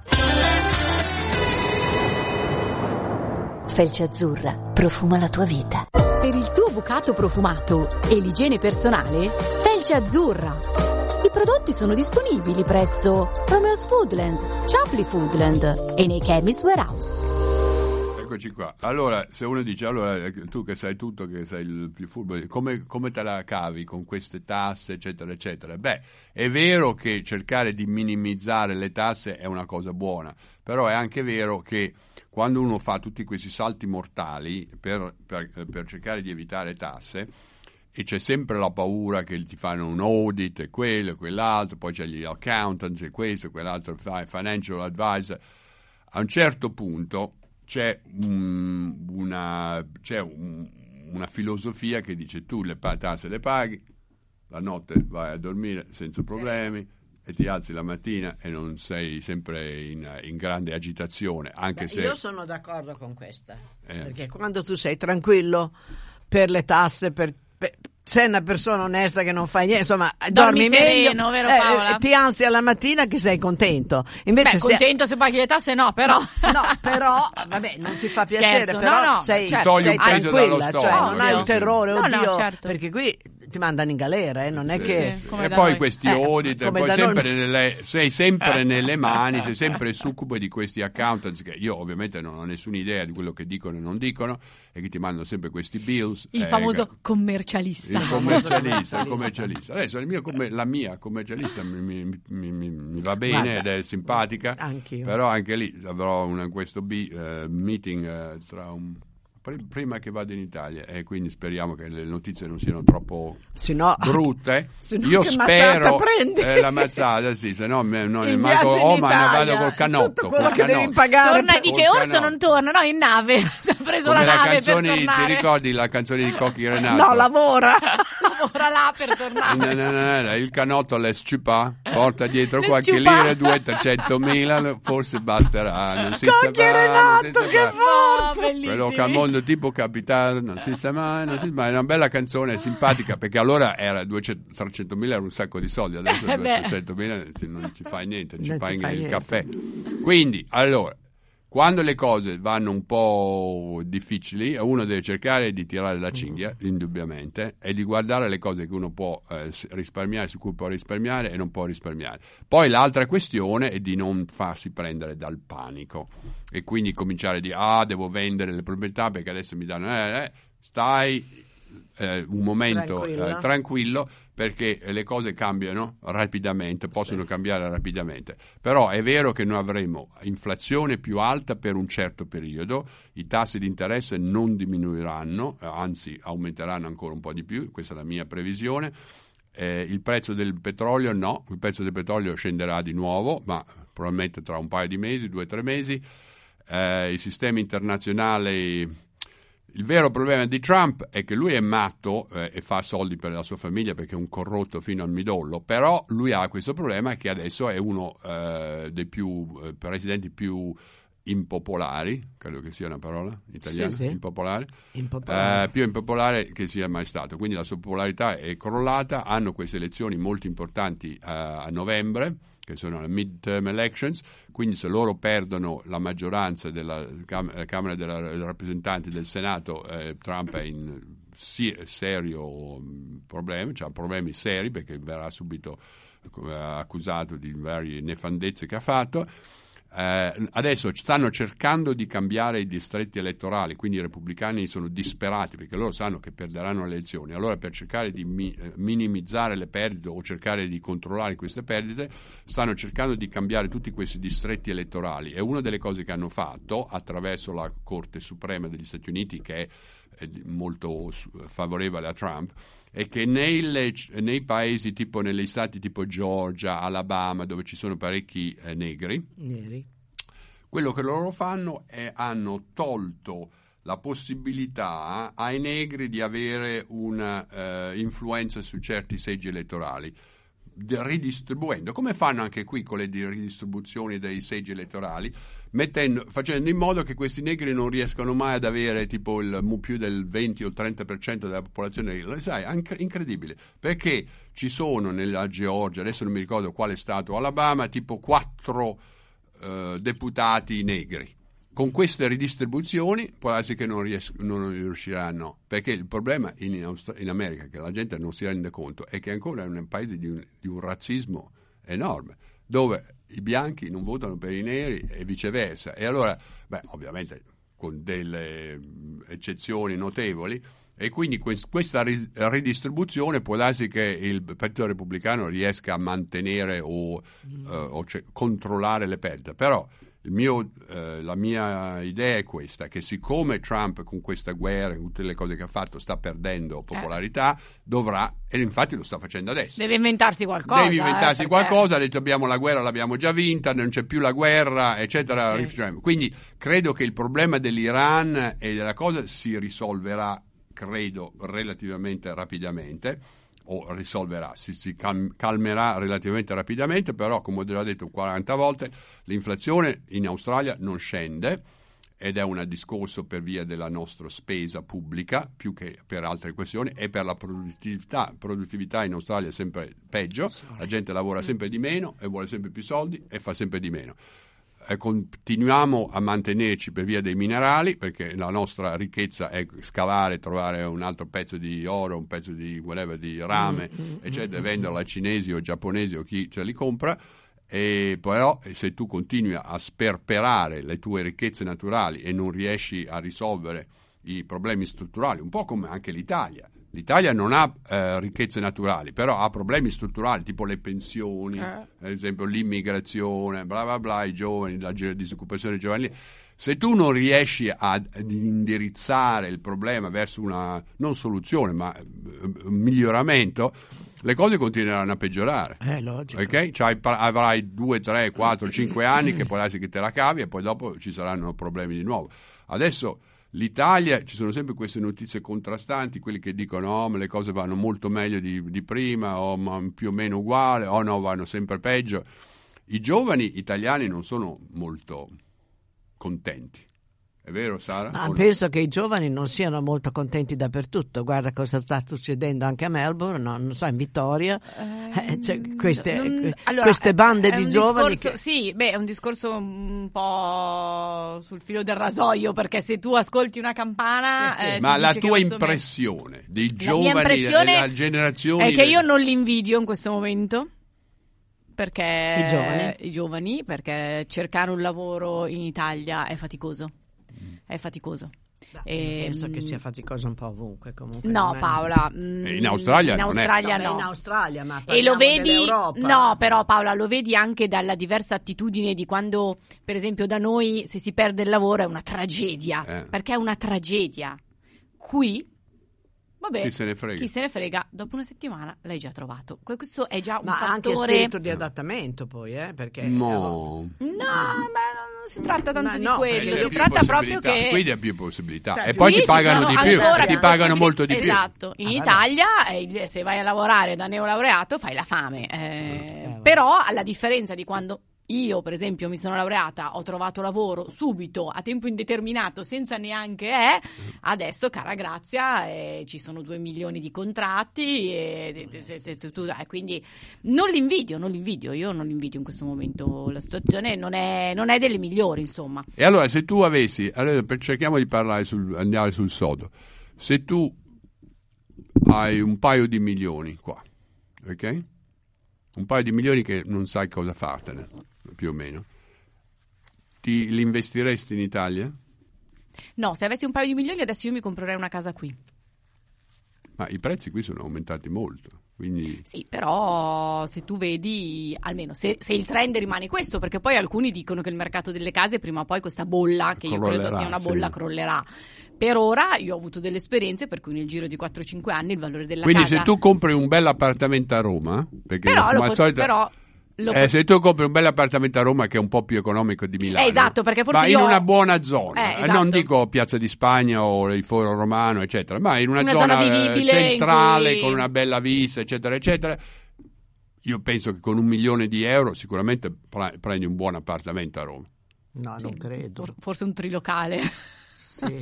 Felce Azzurra profuma la tua vita. Per il tuo bucato profumato e l'igiene personale, Felce Azzurra. I prodotti sono disponibili presso Romeo's Foodland, Chapley Foodland e nei Chemist Warehouse. Eccoci qua. Allora, se uno dice, allora tu che sai tutto, che sei il più furbo, come te la cavi con queste tasse, eccetera, eccetera? Beh, è vero che cercare di minimizzare le tasse è una cosa buona, però è anche vero che quando uno fa tutti questi salti mortali per cercare di evitare tasse, e c'è sempre la paura che ti fanno un audit e quello e quell'altro, poi c'è gli accountants e questo e quell'altro, financial advisor, a un certo punto c'è una filosofia che dice tu le tasse le paghi, la notte vai a dormire senza problemi e ti alzi la mattina e non sei sempre in grande agitazione, anche se... Io sono d'accordo con questa, perché quando tu sei tranquillo per le tasse, sei una persona onesta che non fa niente, insomma, dormi sereno, meglio, vero Paola? ti anzi alla mattina che sei contento. Invece contento se paghi le tasse no, però. No, però, vabbè, non ti fa piacere, Scherzo, però no, sei, certo. Togli sei un peso tranquilla, dallo cioè stomaco, non hai il terrore, No, oddio, certo. perché qui ti mandano in galera, non è che... come e da poi noi. questi audit, come poi da sempre sei sempre nelle mani, sei sempre succubo di questi accountants che io ovviamente non ho nessuna idea di quello che dicono e non dicono, e che ti mandano sempre questi bills. Il famoso commercialista. Il commercialista. Adesso la mia commercialista mi va bene. Guarda, ed è simpatica, anch'io. Però anche lì avrò questo meeting tra prima che vada in Italia, e quindi speriamo che le notizie non siano troppo brutte. Io spero la mazzata, sì, se no non manco vado col canotto. Tutto quello che devi pagare. Torna e dice Orso non torna, no, in nave. Si è preso come la nave canzone, per tornare. Ti ricordi la canzone di Cocchi Renato? No, lavora là per tornare. No, il canotto les chupa, porta dietro qualche lira, 200-300.000, forse basterà. Non si Cocchi Renato, che forte! Quello che al mondo tipo capitano, non si sa mai, è una bella canzone, simpatica, perché allora era 300.000 era un sacco di soldi, adesso 200.000 non ci fai niente, non ci fai il caffè. Quindi, allora, quando le cose vanno un po' difficili, uno deve cercare di tirare la cinghia, indubbiamente, e di guardare le cose che uno può risparmiare, su cui può risparmiare e non può risparmiare. Poi l'altra questione è di non farsi prendere dal panico e quindi cominciare di devo vendere le proprietà perché adesso mi danno stai un momento tranquillo, perché le cose cambiano rapidamente, possono cambiare rapidamente, però è vero che noi avremo inflazione più alta per un certo periodo, i tassi di interesse non diminuiranno, anzi aumenteranno ancora un po' di più, questa è la mia previsione. Il prezzo del petrolio il prezzo del petrolio scenderà di nuovo, ma probabilmente tra un paio di mesi, 2 o 3 mesi. I sistemi internazionali... Il vero problema di Trump è che lui è matto e fa soldi per la sua famiglia perché è un corrotto fino al midollo, però lui ha questo problema che adesso è uno dei presidenti più impopolari, credo che sia una parola italiana, sì. Impopolare. Più impopolare che sia mai stato, quindi la sua popolarità è crollata. Hanno queste elezioni molto importanti a novembre, che sono le midterm elections, quindi se loro perdono la maggioranza della Camera dei rappresentanti del Senato, Trump è in serio problema, cioè problemi seri, perché verrà subito accusato di varie nefandezze che ha fatto. Adesso stanno cercando di cambiare i distretti elettorali, quindi i repubblicani sono disperati perché loro sanno che perderanno le elezioni. Allora, per cercare di minimizzare le perdite o cercare di controllare queste perdite, stanno cercando di cambiare tutti questi distretti elettorali, e una delle cose che hanno fatto attraverso la Corte Suprema degli Stati Uniti, che è molto favorevole a Trump, è che nei paesi tipo negli stati tipo Georgia, Alabama, dove ci sono parecchi neri, quello che loro fanno è hanno tolto la possibilità ai negri di avere una influenza su certi seggi elettorali, ridistribuendo, come fanno anche qui con le ridistribuzioni dei seggi elettorali, facendo in modo che questi negri non riescano mai ad avere tipo più del 20 o il 30% della popolazione. Sai, incredibile, perché ci sono nella Georgia, adesso non mi ricordo quale stato, Alabama, tipo 4 deputati negri. Con queste ridistribuzioni può essere che non riusciranno, perché il problema in America, che la gente non si rende conto, è che ancora è un paese di un razzismo enorme, dove i bianchi non votano per i neri e viceversa. E allora, ovviamente con delle eccezioni notevoli, e quindi questa ridistribuzione può darsi che il Partito Repubblicano riesca a mantenere o controllare le perdite, però la mia idea è questa, che siccome Trump con questa guerra e tutte le cose che ha fatto sta perdendo popolarità, dovrà, e infatti lo sta facendo adesso, deve inventarsi qualcosa. Ha detto abbiamo la guerra, l'abbiamo già vinta, non c'è più la guerra, eccetera. Sì. Quindi credo che il problema dell'Iran e della cosa si risolverà, credo, relativamente rapidamente. o risolverà, si calmerà relativamente rapidamente, però come ho già detto 40 volte, l'inflazione in Australia non scende, ed è un discorso per via della nostra spesa pubblica più che per altre questioni, e per la produttività in Australia è sempre peggio, la gente lavora sempre di meno e vuole sempre più soldi e fa sempre di meno. Continuiamo a mantenerci per via dei minerali, perché la nostra ricchezza è scavare, trovare un altro pezzo di oro, un pezzo di whatever, di rame, eccetera, venderlo ai cinesi o giapponesi o chi ce li compra. E però se tu continui a sperperare le tue ricchezze naturali e non riesci a risolvere i problemi strutturali, un po' come anche l'Italia non ha ricchezze naturali, però ha problemi strutturali tipo le pensioni, ad esempio l'immigrazione, bla bla bla, i giovani, la disoccupazione giovanile. Se tu non riesci ad indirizzare il problema verso una non soluzione ma un miglioramento, le cose continueranno a peggiorare. Logico. Okay? Avrai 2, 3, 4, 5 anni che può essere che te la cavi e poi dopo ci saranno problemi di nuovo. Adesso l'Italia, ci sono sempre queste notizie contrastanti, quelli che dicono ma le cose vanno molto meglio di prima, o ma più o meno uguale, o no, vanno sempre peggio. I giovani italiani non sono molto contenti. È vero, Sara? Penso che i giovani non siano molto contenti dappertutto. Guarda cosa sta succedendo anche a Melbourne, non so, in Vittoria. Queste bande di giovani. Sì, è un discorso un po' sul filo del rasoio, perché se tu ascolti una campana. Ma la tua impressione dei giovani, della generazione. È che io non li invidio in questo momento. Perché i giovani, perché cercare un lavoro in Italia è faticoso. È faticoso. Penso che sia faticoso un po' ovunque comunque. No, Paola, in Australia no. In Australia, ma e lo vedi dell'Europa. No, però Paola, lo vedi anche dalla diversa attitudine di quando, per esempio, da noi se si perde il lavoro è una tragedia, perché è una tragedia. Qui vabbè, chi se ne frega, dopo una settimana l'hai già trovato. Questo è già un ma fattore. Anche spirito di adattamento poi, perché no, ma non si tratta tanto di quello, si tratta proprio che qui hai più possibilità, cioè, e poi ti pagano di più, e ti pagano molto di più. Esatto, in Italia se vai a lavorare da neolaureato fai la fame, però alla differenza di quando io, per esempio, mi sono laureata, ho trovato lavoro subito, a tempo indeterminato, senza neanche adesso, cara Grazia, ci sono 2 milioni di contratti, quindi non li invidio, io non li invidio in questo momento, la situazione non è delle migliori, insomma. E allora, se tu avessi, cerchiamo di parlare andare sul sodo, se tu hai un paio di milioni qua, ok? Un paio di milioni che non sai cosa fartene, più o meno, li investiresti in Italia? No, se avessi un paio di milioni adesso io mi comprerei una casa qui. Ma i prezzi qui sono aumentati molto, quindi. Sì, però se tu vedi, almeno se il trend rimane questo, perché poi alcuni dicono che il mercato delle case prima o poi questa bolla, che io credo sia una bolla, crollerà. Per ora io ho avuto delle esperienze per cui nel giro di 4-5 anni il valore della quindi casa. Se tu compri un bel appartamento a Roma, perché se tu compri un bel appartamento a Roma che è un po' più economico di Milano, esatto, perché forse ma in una buona zona, esatto. Non dico Piazza di Spagna o il Foro Romano eccetera, ma in una zona centrale cui... con una bella vista eccetera eccetera, io penso che con €1 milione sicuramente prendi un buon appartamento a Roma. No, non credo. Forse un trilocale. Sì.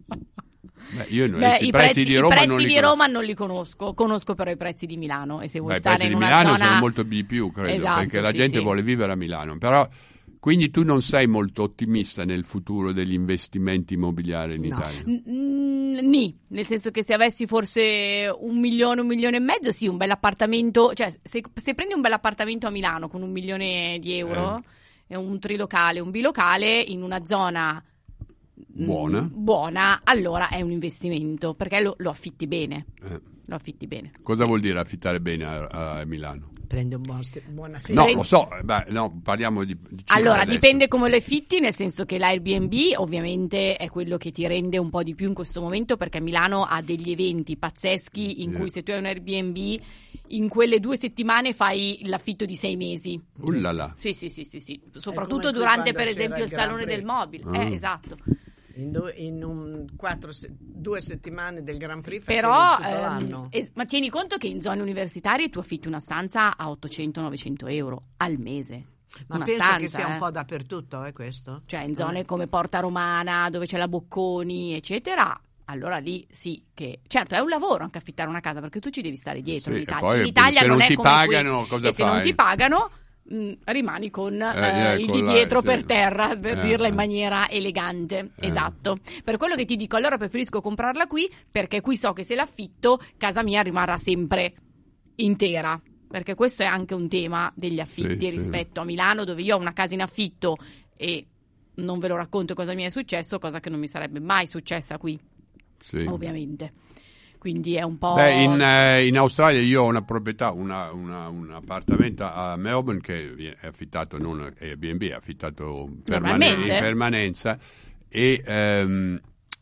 I prezzi di Roma non li conosco però i prezzi di Milano, e se vuoi i stare prezzi in di una Milano zona... sono molto di più, credo, esatto, perché la gente vuole vivere a Milano, però quindi tu non sei molto ottimista nel futuro degli investimenti immobiliari in Italia? Nel senso che se avessi forse €1 milione, €1,5 milioni, sì, un bel appartamento, cioè se prendi un bel appartamento a Milano con €1 milione, un trilocale, un bilocale in una zona buona, allora è un investimento, perché lo affitti bene. Lo affitti bene. Cosa vuol dire affittare bene a Milano? Prende un buon affitto. No, lo so, parliamo di allora, adesso. dipende come lo affitti, nel senso che l'Airbnb ovviamente è quello che ti rende un po' di più in questo momento, perché Milano ha degli eventi pazzeschi in cui se tu hai un Airbnb in quelle 2 settimane fai l'affitto di 6 mesi. Ullala. Sì. Soprattutto durante, per esempio, il Salone del Mobile. Esatto. In 2 settimane del Grand Prix, però tutto l'anno. ma tieni conto che in zone universitarie tu affitti una stanza a 800-900 euro al mese. Ma una penso stanza, che sia un po' dappertutto, questo? Cioè in zone come Porta Romana, dove c'è la Bocconi, eccetera, allora lì sì che... Certo, è un lavoro anche affittare una casa, perché tu ci devi stare dietro. Sì, in Italia, poi, in Italia se non non è ti come pagano, qui. cosa e se fai? non ti pagano, rimani con il con di la- dietro sì. per terra, per dirla in maniera elegante. Esatto. Per quello che ti dico, allora preferisco comprarla qui, perché qui so che se l'affitto, casa mia rimarrà sempre intera. Perché questo è anche un tema degli affitti rispetto a Milano, dove io ho una casa in affitto e non ve lo racconto cosa mi è successo, cosa che non mi sarebbe mai successa qui, ovviamente. Quindi è un po'... in Australia io ho una proprietà, un appartamento a Melbourne che è affittato, non Airbnb, è affittato in permanenza, e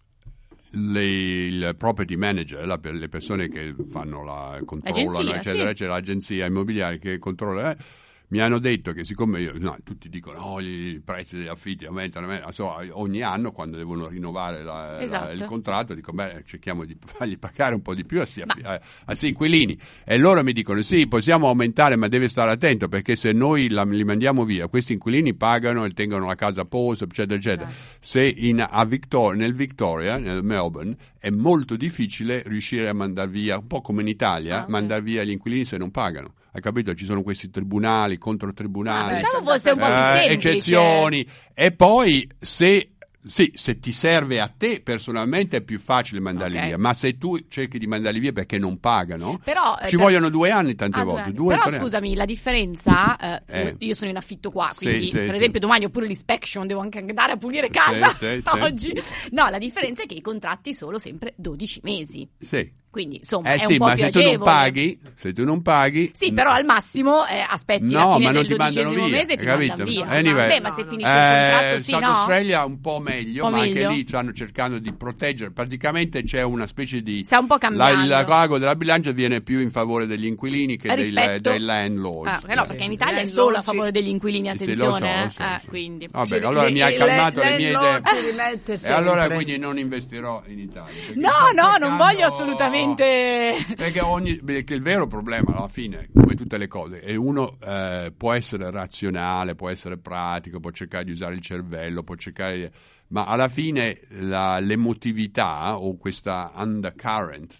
il property manager, le persone che fanno controllano, eccetera, c'è l'agenzia immobiliare che controlla, mi hanno detto che siccome tutti dicono i prezzi degli affitti aumentano, ogni anno quando devono rinnovare il contratto dico cerchiamo di fargli pagare un po' di più a sti inquilini, e loro mi dicono sì, possiamo aumentare, ma deve stare attento, perché se noi li mandiamo via questi inquilini pagano e tengono la casa a posto, eccetera eccetera. Se nel Victoria, nel Melbourne, è molto difficile riuscire a mandar via, un po' come in Italia, mandar via gli inquilini se non pagano. Hai capito? Ci sono questi tribunali, controtribunali, pensavo fosse un po' più semplice. Eccezioni. E poi se ti serve a te personalmente è più facile mandarli via, ma se tu cerchi di mandarli via perché non pagano, però, ci vogliono 2 anni tante volte. 2 però 3 scusami, la differenza, io sono in affitto qua, quindi per esempio domani ho pure l'inspection, devo anche andare a pulire casa oggi. No, la differenza è che i contratti sono sempre 12 mesi. Sì. Quindi insomma è un po' ma più se agevole. se tu non paghi sì, però al massimo aspetti la fine del 12° mese e ti mandano via. Anyway, ma se finisce il contratto South Australia un po' meglio, ma anche lì stanno cercando di proteggere, praticamente c'è una specie di... sta un po' cambiando. Il pago della bilancia viene più in favore degli inquilini che dei landlord. No, perché in Italia è solo a favore degli inquilini, attenzione. Quindi. Vabbè, allora mi hai calmato le mie idee. E allora quindi non investirò in Italia. No, non voglio assolutamente. Perché il vero problema alla fine, come tutte le cose, è uno può essere razionale, può essere pratico, può cercare di usare il cervello, ma alla fine l'emotività o questa undercurrent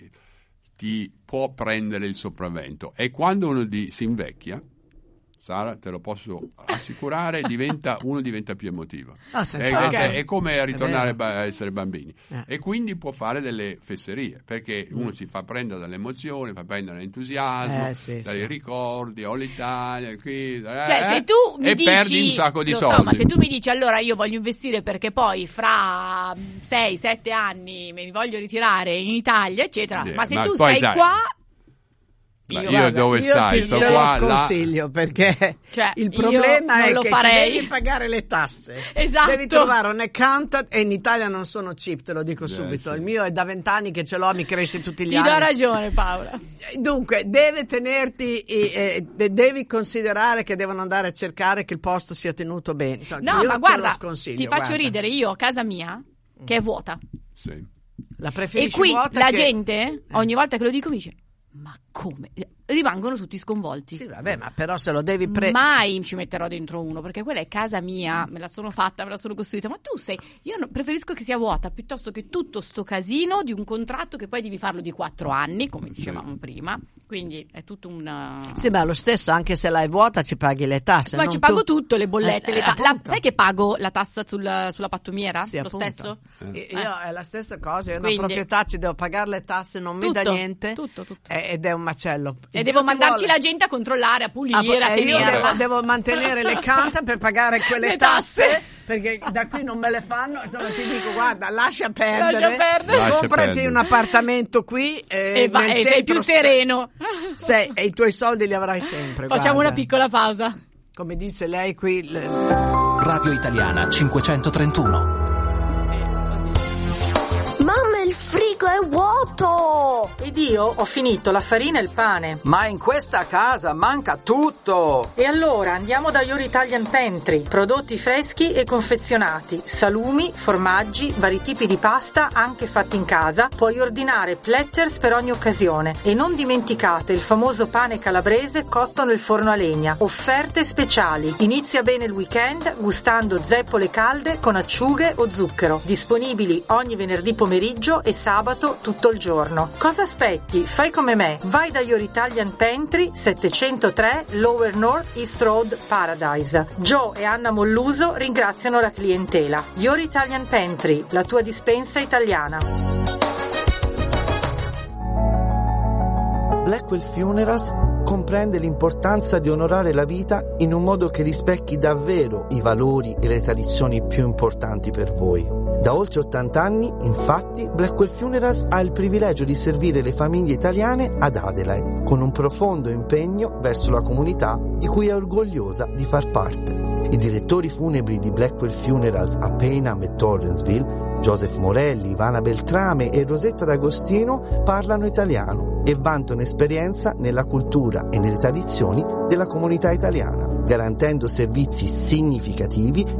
ti può prendere il sopravvento, e quando uno si invecchia, Sara, te lo posso assicurare, uno diventa più emotivo. È come ritornare a essere bambini. E quindi può fare delle fesserie, perché uno si fa prendere dall'emozione, fa prendere dall'entusiasmo, dai ricordi, l'Italia, qui, se tu mi dici, perdi un sacco di soldi. Ma se tu mi dici allora io voglio investire perché poi fra 6-7 anni mi voglio ritirare in Italia, eccetera, ma se tu sei qua... Io dove stai? Io te lo sconsiglio, perché il problema è che devi pagare le tasse. Esatto. Devi trovare un accountant, e in Italia non sono cheap, te lo dico subito. Il mio è da 20 anni che ce l'ho, mi cresce tutti gli anni. Ti do ragione, Paola. Dunque, deve tenerti, devi considerare che devono andare a cercare che il posto sia tenuto bene. No, ma guarda, ti faccio ridere, io ho casa mia che è vuota. Sì. La preferisci e qui vuota la gente, ogni volta che lo dico, mi dice: ma come? Rimangono tutti sconvolti. Sì, vabbè, ma però se lo devi mai ci metterò dentro uno, perché quella è casa mia, me la sono fatta, me la sono costruita. Ma tu io preferisco che sia vuota piuttosto che tutto sto casino di un contratto che poi devi farlo di 4 anni, come dicevamo prima. Quindi è tutto Sì, ma lo stesso, anche se l'hai vuota ci paghi le tasse. Ma ci pago tutto, le bollette, sai che pago la tassa sulla pattumiera? Sì, lo appunto. Stesso? Io è la stessa cosa, io ho una proprietà, ci devo pagare le tasse, non mi dà niente. Tutto. Ed è un macello. E devo mandarci la gente a controllare, a pulire, a tenere. Io devo mantenere le cante per pagare quelle tasse, perché da qui non me le fanno. Insomma, ti dico, guarda, lascia perdere. Comprati un appartamento qui e sei più sereno. E i tuoi soldi li avrai sempre. Facciamo una piccola pausa. Come dice lei qui. Radio Italiana 531. Mamma, il frigo è vuoto! Ed io ho finito la farina e il pane. Ma in questa casa manca tutto! E allora andiamo da Your Italian Pantry. Prodotti freschi e confezionati, salumi, formaggi, vari tipi di pasta anche fatti in casa. Puoi ordinare platters per ogni occasione. E non dimenticate il famoso pane calabrese cotto nel forno a legna. Offerte speciali. Inizia bene il weekend gustando zeppole calde con acciughe o zucchero. Disponibili ogni venerdì pomeriggio e sabato tutto il giorno. Cosa aspetti? Fai come me. Vai da Your Italian Pantry, 703 Lower North East Road, Paradise. Joe e Anna Molluso ringraziano la clientela. Your Italian Pantry, la tua dispensa italiana. Blackwell Funerals comprende l'importanza di onorare la vita in un modo che rispecchi davvero i valori e le tradizioni più importanti per voi. Da oltre 80 anni, infatti, Blackwell Funerals ha il privilegio di servire le famiglie italiane ad Adelaide, con un profondo impegno verso la comunità di cui è orgogliosa di far parte. I direttori funebri di Blackwell Funerals a Payneham e Torrensville, Joseph Morelli, Ivana Beltrame e Rosetta D'Agostino, parlano italiano e vantano esperienza nella cultura e nelle tradizioni della comunità italiana, garantendo servizi significativi